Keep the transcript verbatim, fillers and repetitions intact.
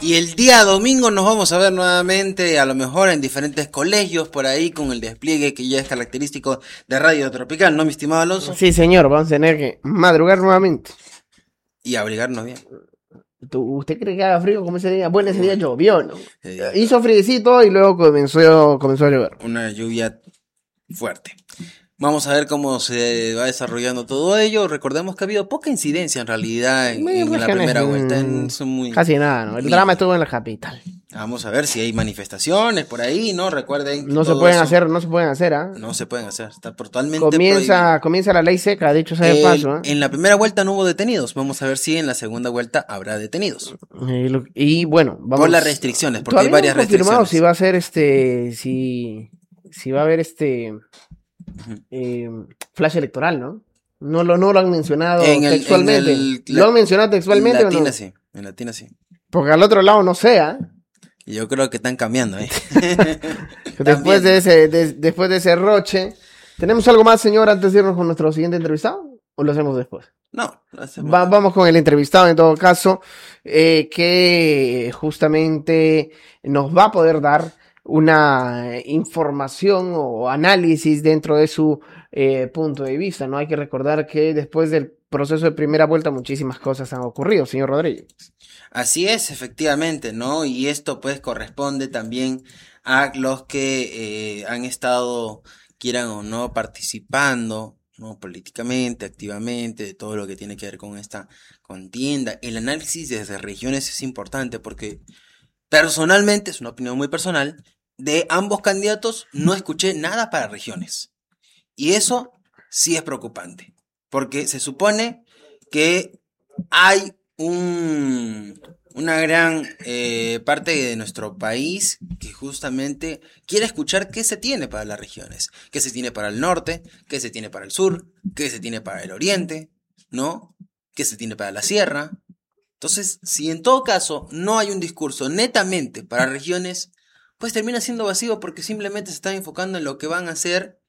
Y el día domingo nos vamos a ver nuevamente, a lo mejor en diferentes colegios por ahí, con el despliegue que ya es característico de Radio Tropical, ¿no, mi estimado Alonso? Sí, señor, vamos a tener que madrugar nuevamente. Y abrigarnos bien. ¿Tú- ¿Usted cree que haga frío como ese día? Bueno, ese día llovió, ¿no? Sí. Hizo friecito y luego comenzó, comenzó a llover. Una lluvia fuerte. Vamos a ver cómo se va desarrollando todo ello. Recordemos que ha habido poca incidencia en realidad en, en la Regiones, primera mm, vuelta. En, son muy... Casi nada, ¿no? El drama estuvo en la capital. Vamos a ver si hay manifestaciones por ahí, ¿no? Recuerden que No se todo pueden eso hacer, no se pueden hacer, ¿ah? no se pueden hacer. Está totalmente Comienza, prohibido. comienza la ley seca, dicho sea de El- paso, ¿eh? En la primera vuelta no hubo detenidos. Vamos a ver si en la segunda vuelta habrá detenidos. Y, lo- y bueno, vamos. Por las restricciones, porque hay Todavía no varias han confirmado restricciones. si va a ser este, si, si va a haber este eh, flash electoral, ¿no? No lo, no lo han mencionado En el- textualmente. en el- ¿Lo han mencionado textualmente En o no? Latina sí, en Latina sí. Porque al otro lado no sea. Y yo creo que están cambiando, ¿eh? Después de ese, de- después de ese roche. ¿Tenemos algo más, señor, antes de irnos con nuestro siguiente entrevistado? ¿O lo hacemos después? No, lo hacemos. Va- vamos con el entrevistado en todo caso, eh, que justamente nos va a poder dar una información o análisis dentro de su eh, punto de vista, ¿no? Hay que recordar que después del proceso de primera vuelta muchísimas cosas han ocurrido, señor Rodríguez. Así es, efectivamente, ¿no? Y esto pues corresponde también a los que eh, han estado, quieran o no, participando, ¿no? Políticamente, activamente, de todo lo que tiene que ver con esta contienda. El análisis desde regiones es importante porque personalmente, es una opinión muy personal, de ambos candidatos no escuché nada para regiones. Y eso sí es preocupante, porque se supone que hay un, una gran eh, parte de nuestro país que justamente quiere escuchar qué se tiene para las regiones, qué se tiene para el norte, qué se tiene para el sur, qué se tiene para el oriente, ¿no? Qué se tiene para la sierra. Entonces, si en todo caso no hay un discurso netamente para regiones, pues termina siendo vacío porque simplemente se están enfocando en lo que van a hacer